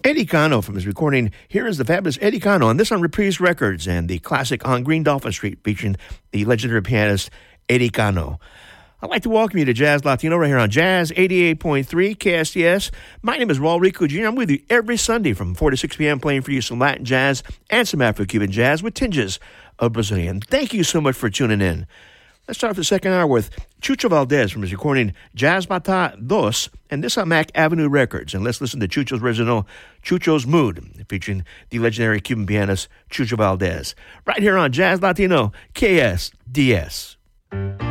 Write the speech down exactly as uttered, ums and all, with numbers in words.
Eddie Cano from his recording. Here is the fabulous Eddie Cano, and this on Reprise Records and the classic On Green Dolphin Street featuring the legendary pianist Eddie Cano. I'd like to welcome you to Jazz Latino right here on Jazz eighty-eight point three K S T S. My name is Raul Rico Junior I'm with you every Sunday from four to six p.m. playing for you some Latin jazz and some Afro-Cuban jazz with tinges of Brazilian. Thank you so much for tuning in. Let's start off the second hour with Chucho Valdez from his recording Jazz Mata Dos, and this on Mac Avenue Records. And let's listen to Chucho's original Chucho's Mood, featuring the legendary Cuban pianist Chucho Valdez, right here on Jazz Latino K S D S.